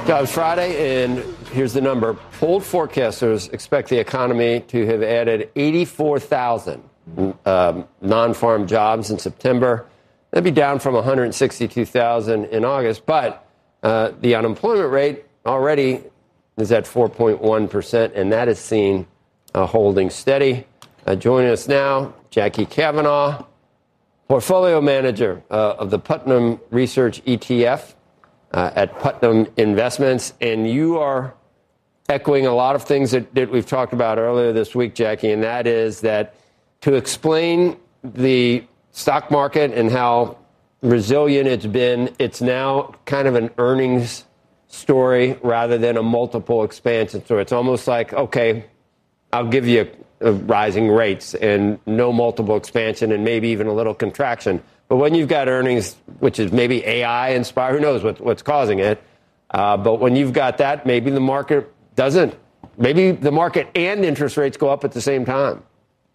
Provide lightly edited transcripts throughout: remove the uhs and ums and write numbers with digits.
Jobs Friday, and here's the number. Polled forecasters expect the economy to have added 84,000 non-farm jobs in September. That'd be down from 162,000 in August, but the unemployment rate already is at 4.1%, and that is seen holding steady. Joining us now, Jackie Kavanaugh, portfolio manager of the Putnam Research ETF at Putnam Investments. And you are echoing a lot of things that we've talked about earlier this week, Jackie, and that is that to explain the stock market and how resilient it's been, it's now kind of an earnings story rather than a multiple expansion story. It's almost like, okay, I'll give you rising rates and no multiple expansion and maybe even a little contraction. But when you've got earnings, which is maybe AI inspired, who knows what's causing it. But when you've got that, maybe the market doesn't. Maybe the market and interest rates go up at the same time.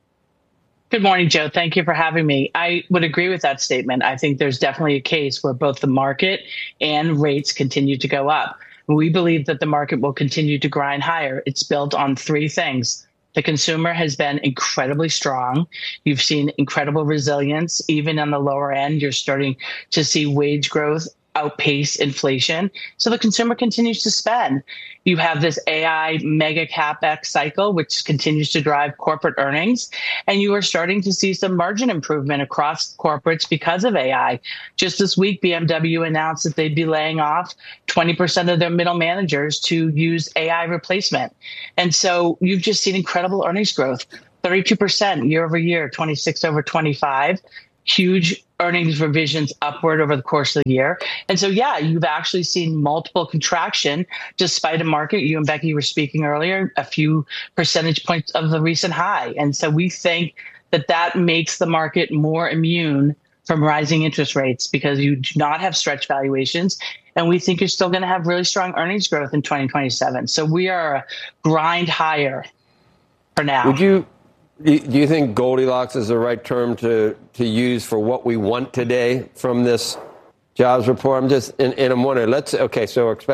Good morning, Joe. Thank you for having me. I would agree with that statement. I think there's definitely a case where both the market and rates continue to go up. We believe that the market will continue to grind higher. It's built on three things. The consumer has been incredibly strong. You've seen incredible resilience. Even on the lower end, you're starting to see wage growth outpace inflation. So the consumer continues to spend. You have this AI mega CapEx cycle, which continues to drive corporate earnings. And you are starting to see some margin improvement across corporates because of AI. Just this week, BMW announced that they'd be laying off 20% of their middle managers to use AI replacement. And so you've just seen incredible earnings growth, 32% year over year, 26 over 25. Huge earnings revisions upward over the course of the year. And so, yeah, you've actually seen multiple contraction despite a market. You and Becky were speaking earlier, a few percentage points of the recent high. And so we think that that makes the market more immune from rising interest rates because you do not have stretch valuations. And we think you're still going to have really strong earnings growth in 2027. So we are a grind higher for now. Do you think Goldilocks is the right term to use for what we want today from this jobs report? I'm wondering, so